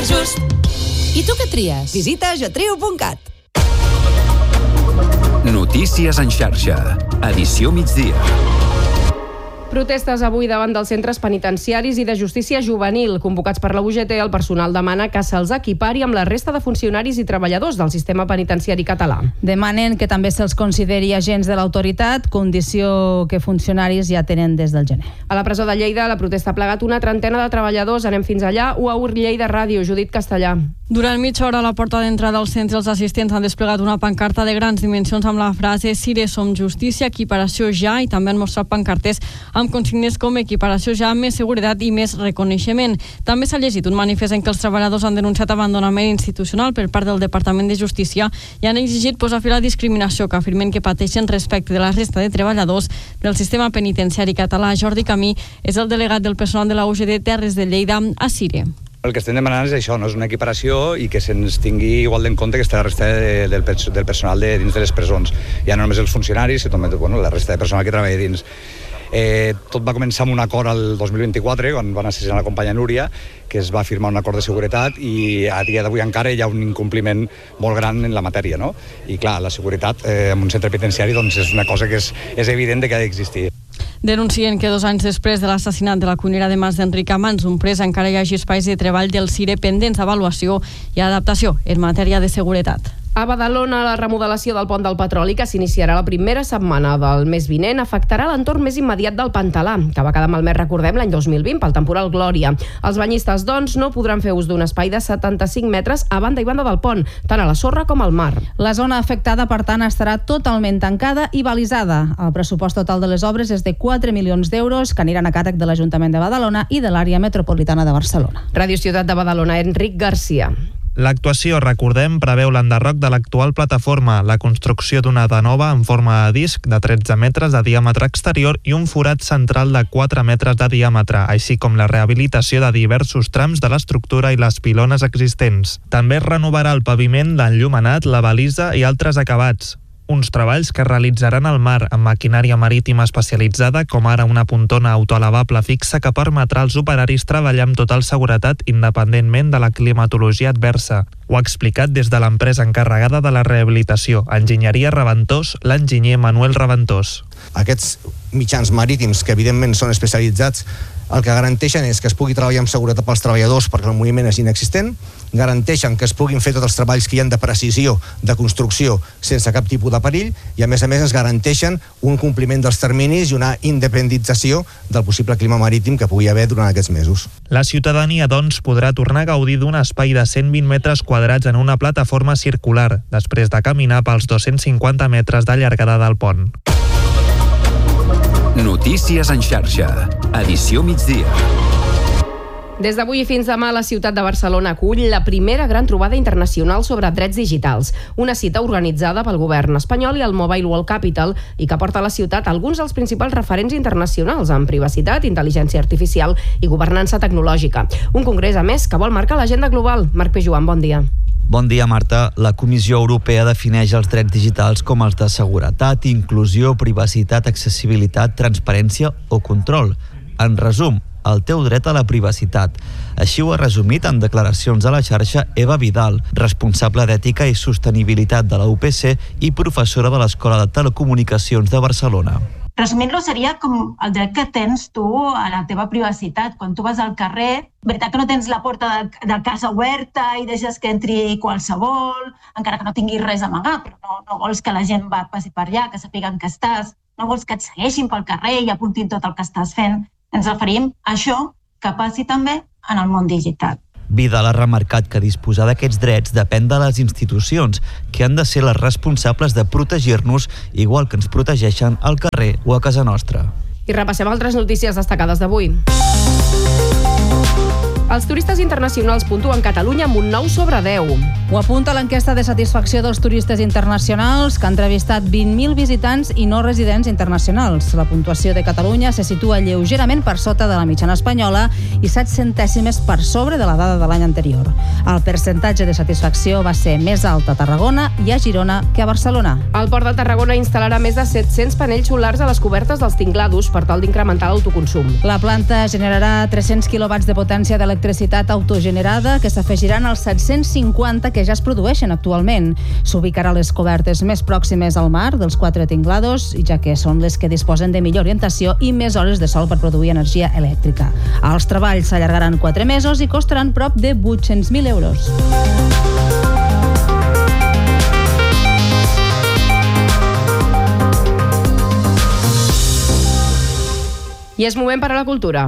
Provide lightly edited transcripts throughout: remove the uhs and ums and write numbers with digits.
Superjust. I tu què tries? Visita jotriu.cat. Notícies en xarxa. Edició migdia. Protestes avui davant dels centres penitenciaris i de justícia juvenil. Convocats per la UGT, el personal demana que se'ls equipari amb la resta de funcionaris i treballadors del sistema penitenciari català. Demanen que també se'ls consideri agents de l'autoritat, condició que funcionaris ja tenen des del gener. A la presó de Lleida, la protesta ha plegat una trentena de treballadors. Anem fins allà. UAUR Lleida Ràdio, Judit Castellà. Durant mitja hora a la porta d'entrada al centre, els assistents han desplegat una pancarta de grans dimensions amb la frase "Sire, som justícia, equiparació ja", i també han mostrat pancartes amb consignes com equiparació ja, més seguretat i més reconeixement. També s'ha llegit un manifest en què els treballadors han denunciat abandonament institucional per part del Departament de Justícia i han exigit posar fi a la discriminació que afirmen que pateixen respecte de la resta de treballadors del sistema penitenciari català. Jordi Camí és el delegat del personal de la UGT Terres de Lleida a Sire. El que estem demanant és això, no és una equiparació i que se'ns tingui igual en compte que està la resta del personal de dins de les presons. Ja no només els funcionaris, sinó també la resta de personal que treballa dins. Tot va començar amb un acord al 2024, quan van assassinar la companya Núria, que es va firmar un acord de seguretat i a dia d'avui encara hi ha un incompliment molt gran en la matèria, no? I clar, la seguretat en un centre penitenciari doncs, és una cosa que és evident que ha d'existir. Denuncien que 2 anys després de l'assassinat de la cuinera de Mas d'Enric Amans, un pres, encara hi hagi espais de treball del CIRE pendents d'avaluació i adaptació en matèria de seguretat. A Badalona, la remodelació del pont del Petroli, que s'iniciarà la primera setmana del mes vinent, afectarà l'entorn més immediat del Pantalà, que va quedar malmès, recordem, l'any 2020 pel temporal Glòria. Els banyistes, doncs, no podran fer ús d'un espai de 75 metres a banda i banda del pont, tant a la sorra com al mar. La zona afectada, per tant, estarà totalment tancada i balisada. El pressupost total de les obres és de 4 milions d'euros, que aniran a càrrec de l'Ajuntament de Badalona i de l'àrea metropolitana de Barcelona. Ràdio Ciutat de Badalona, Enric Garcia. L'actuació, recordem, preveu l'enderroc de l'actual plataforma, la construcció d'una de nova en forma de disc de 13 metres de diàmetre exterior i un forat central de 4 metres de diàmetre, així com la rehabilitació de diversos trams de l'estructura i les pilones existents. També es renovarà el paviment, l'enllumenat, la balisa i altres acabats. Uns treballs que realitzaran al mar amb maquinària marítima especialitzada, com ara una pontona autoelevable fixa que permetrà als operaris treballar amb total seguretat independentment de la climatologia adversa. Ho ha explicat des de l'empresa encarregada de la rehabilitació, Enginyeria Reventós, l'enginyer Manuel Reventós. Aquests mitjans marítims, que evidentment són especialitzats, el que garanteixen és que es pugui treballar amb seguretat pels treballadors perquè el moviment és inexistent, garanteixen que es puguin fer tots els treballs que hi ha de precisió, de construcció, sense cap tipus de perill, i a més es garanteixen un compliment dels terminis i una independentització del possible clima marítim que pugui haver durant aquests mesos. La ciutadania, doncs, podrà tornar a gaudir d'un espai de 120 metres quadrats en una plataforma circular, després de caminar pels 250 metres de llargada del pont. Notícies en xarxa. Edició migdia. Des d'avui i fins demà, la ciutat de Barcelona acull la primera gran trobada internacional sobre drets digitals, una cita organitzada pel govern espanyol i el Mobile World Capital i que porta a la ciutat alguns dels principals referents internacionals en privacitat, intel·ligència artificial i governança tecnològica. Un congrés, a més, que vol marcar l'agenda global. Marc Pejuan, bon dia. Bon dia, Marta. La Comissió Europea defineix els drets digitals com els de seguretat, inclusió, privacitat, accessibilitat, transparència o control. En resum, el teu dret a la privacitat. Així ho ha resumit en declaracions a la xarxa Eva Vidal, responsable d'Ètica i Sostenibilitat de la UPC i professora de l'Escola de Telecomunicacions de Barcelona. Resumint-lo, seria com el dret que tens tu a la teva privacitat. Quan tu vas al carrer, veritat que no tens la porta de casa oberta i deixes que entri qualsevol, encara que no tinguis res a amagar, però no vols que la gent passi per allà, que sàpiguen que estàs, no vols que et segueixin pel carrer i apuntin tot el que estàs fent. Ens referim a això que passi també en el món digital. Vidal ha remarcat que disposar d'aquests drets depèn de les institucions, que han de ser les responsables de protegir-nos igual que ens protegeixen al carrer o a casa nostra. I repassem altres notícies destacades d'avui. Els turistes internacionals puntuen Catalunya amb un 9 sobre 10. Ho apunta l'enquesta de satisfacció dels turistes internacionals, que ha entrevistat 20.000 visitants i no residents internacionals. La puntuació de Catalunya se situa lleugerament per sota de la mitjana espanyola i 7 centèsimes per sobre de la dada de l'any anterior. El percentatge de satisfacció va ser més alt a Tarragona i a Girona que a Barcelona. El Port de Tarragona instal·larà més de 700 panells solars a les cobertes dels tinglados per tal d'incrementar l'autoconsum. La planta generarà 300 quilowatts de potència d'electricitat d'electricitat autogenerada que s'afegiran als 750 que ja es produeixen actualment. S'ubicarà a les cobertes més pròximes al mar dels 4 tinglados, ja que són les que disposen de millor orientació i més hores de sol per produir energia elèctrica. Els treballs s'allargaran 4 mesos i costaran prop de 800.000 euros. I és moment per a la cultura.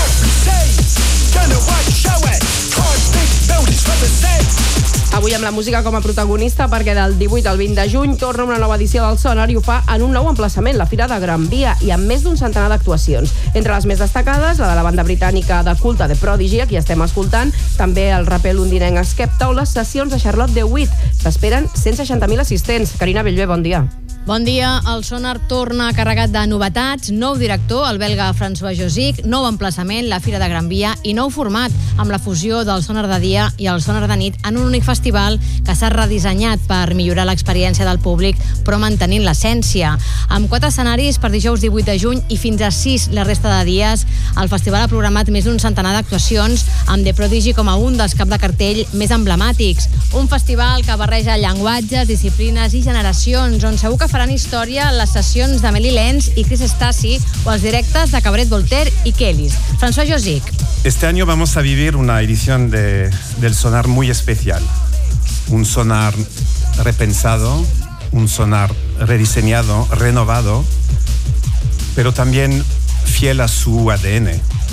Avui amb la música com a protagonista, perquè del 18 al 20 de juny torna una nova edició del Sonar i ho fa en un nou emplaçament, la Fira de Gran Via, i amb més d'un centenar d'actuacions. Entre les més destacades, la de la banda britànica de culte The Prodigy, aquí estem escoltant, també el raper londinenc Skepta o les sessions de Charlotte de Witt. S'esperen 160.000 assistents. Carina Bellver, bon dia. Bon dia. El Sonar torna carregat de novetats, nou director, el belga François Josic, nou emplaçament, la Fira de Gran Via, i nou format, amb la fusió del Sonar de dia i el Sonar de nit en un únic festival que s'ha redissenyat per millorar l'experiència del públic, però mantenint l'essència. Amb 4 escenaris per dijous 18 de juny i fins a 6 la resta de dies, el festival ha programat més d'un centenar d'actuacions, amb The Prodigy com a un dels cap de cartell més emblemàtics. Un festival que barreja llenguatges, disciplines i generacions, on segur que faran història les sessions d'Amélie Lenz i Chris Stasi o els directes de Cabaret Voltaire i Kellys. François Josic. Este año vamos a vivir una edición del Sonar muy especial. Un Sonar repensado, un Sonar rediseñado, renovado, pero también fiel a su ADN.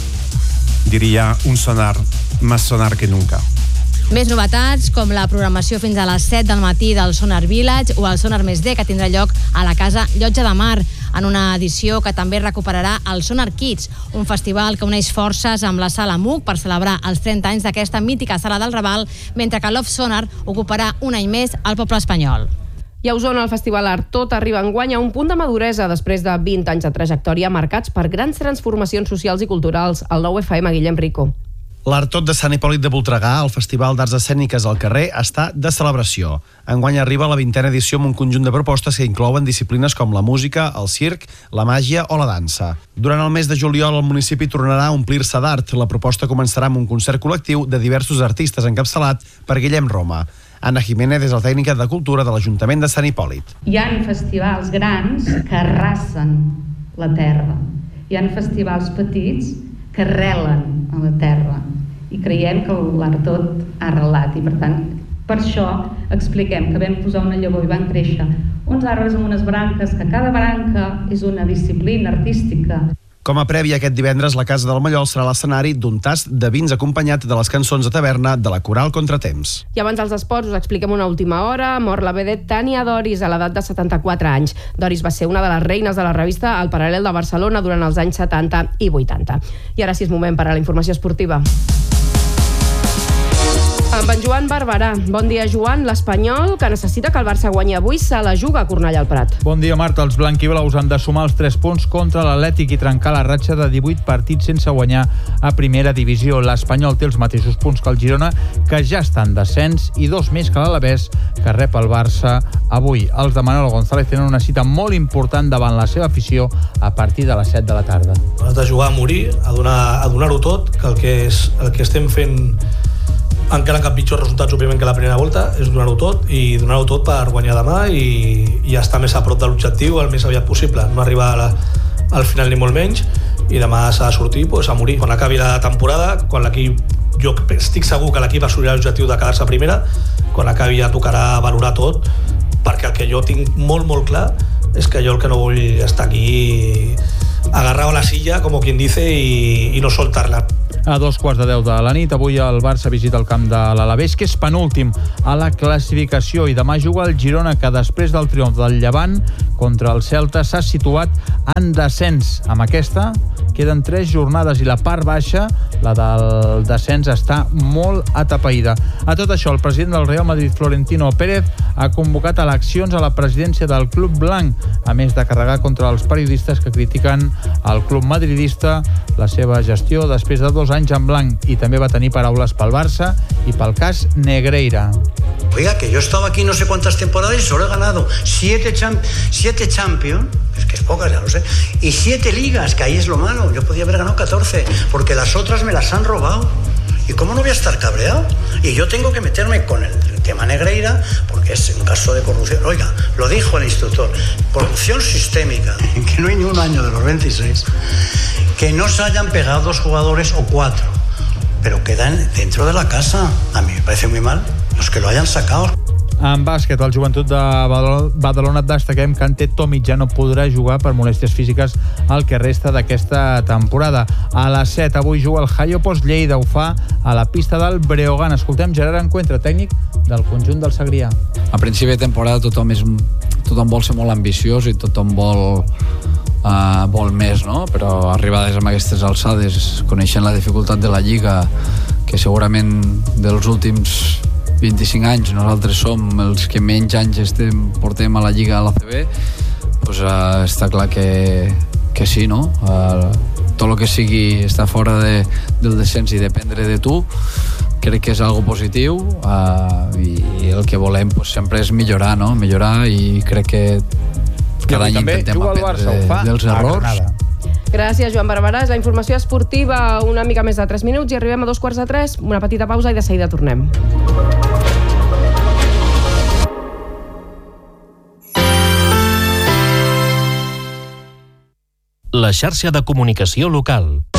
Diría un Sonar más Sonar que nunca. Més novetats, com la programació fins a les 7 del matí del Sonar Village o el Sonar Més D, que tindrà lloc a la Casa Llotja de Mar, en una edició que també recuperarà el Sonar Kids, un festival que uneix forces amb la Sala MUC per celebrar els 30 anys d'aquesta mítica sala del Raval, mentre que Love Sonar ocuparà un any més al poble espanyol. I a Osona, el Festival Art Tot arriba enguany a un punt de maduresa després de 20 anys de trajectòria marcats per grans transformacions socials i culturals. El 9FM, Guillem Rico. L'Art Tot de Sant Hipòlit de Voltregà, el Festival d'Arts Escèniques al carrer, està de celebració. Enguany arriba la 20a edició amb un conjunt de propostes que inclouen disciplines com la música, el circ, la màgia o la dansa. Durant el mes de juliol, el municipi tornarà a omplir-se d'art. La proposta començarà amb un concert col·lectiu de diversos artistes encapçalat per Guillem Roma. Anna Jiménez és la tècnica de cultura de l'Ajuntament de Sant Hipòlit. Hi ha festivals grans que arrasen la terra. Hi ha festivals petits que arrelen a la terra i creiem que l'Art Tot ha arrelat i per tant per això expliquem que vam posar una llavor i van créixer uns arbres amb unes branques, que cada branca és una disciplina artística. Com a prèvia, aquest divendres la Casa del Mallol serà l'escenari d'un tast de vins acompanyat de les cançons de taverna de la Coral Contratemps. I abans dels esports us expliquem una última hora. Mor la vedet Tània Doris a l'edat de 74 anys. Doris va ser una de les reines de la revista El Paral·lel de Barcelona durant els anys 70 i 80. I ara sí és moment per a la informació esportiva. Amb en Joan Barberà. Bon dia, Joan. L'Espanyol, que necessita que el Barça guanyi avui, se la juga a Cornellà al Prat. Bon dia, Marta. Els blanquiblaus han de sumar els 3 punts contra l'Atlètic i trencar la ratxa de 18 partits sense guanyar a primera divisió. L'Espanyol té els mateixos punts que el Girona, que ja està en descens, i 2 més que l'Alavés, que rep el Barça avui. Els de Manolo González tenen una cita molt important davant la seva afició a partir de les 7 de la tarda. Has de jugar a morir, a donar-ho tot, que el que estem fent encara que pitjors resultats òbviament que la primera volta, és donar-ho tot i donar-ho tot per guanyar demà i estar més a prop de l'objectiu el més aviat possible, no arribar al final ni molt menys, i demà s'ha de sortir a morir. Quan acabi la temporada, quan l'equip, jo estic segur que l'equip assolirà l'objectiu de quedar-se a primera, quan acabi ja tocarà valorar tot, perquè el que jo tinc molt molt clar és que jo el que no vull estar aquí agarrado a la silla, como quien dice, y no soltarla. A 2:15 de la nit, avui el Barça visita el camp de l'Alavés, que és penúltim a la classificació, i demà juga el Girona, que després del triomf del Llevant contra el Celta s'ha situat en descens. Amb aquesta queden 3 jornades i la part baixa, la del descens, està molt atapeïda. A tot això, el president del Real Madrid, Florentino Pérez, ha convocat eleccions a la presidència del Club Blanc, a més de carregar contra els periodistes que critiquen al club madridista la seva gestió després de 2 anys en blanc, i també va tenir paraules pel Barça i pel cas Negreira. Oiga, que yo he estado aquí no sé cuántas temporadas y solo he ganado 7 Champions, es que es pocas, ya lo sé, y 7 ligas, que ahí es lo malo. Yo podía haber ganado 14, porque las otras me las han robado. ¿Y cómo no voy a estar cabreado? Y yo tengo que meterme con el tema Negreira porque es un caso de corrupción. Oiga, lo dijo el instructor, corrupción sistémica, que no hay ni un año de los 26, que no se hayan pegado 2 jugadores o 4, pero quedan dentro de la casa. A mí me parece muy mal los que lo hayan sacado. En bàsquet, el Joventut de Badalona destaquem que Ante Tomic ja no podrà jugar per molèsties físiques el que resta d'aquesta temporada. A les 7 avui juga el Jaiopos Lleida, ho fa a la pista del Breogán. Escoltem Gerard Encuentra, tècnic del conjunt del Segrià. A principi de temporada tothom vol ser molt ambiciós i tothom vol més, no? Però arribades amb aquestes alçades, coneixent la dificultat de la Lliga, que segurament dels últims 25 anys nosaltres som els que menys anys portem a la Lliga a l'ACB, doncs està clar que sí, no? Tot el que sigui estar fora del descens i dependre de tu crec que és algo positiu, i el que volem sempre és millorar, no? Millorar, i crec que cada any intentem aprendre dels errors. Gràcies, Joan Barberà. És la informació esportiva, una mica més de 3 minuts i arribem a 2:45, una petita pausa i de seguida tornem. La xarxa de comunicació local.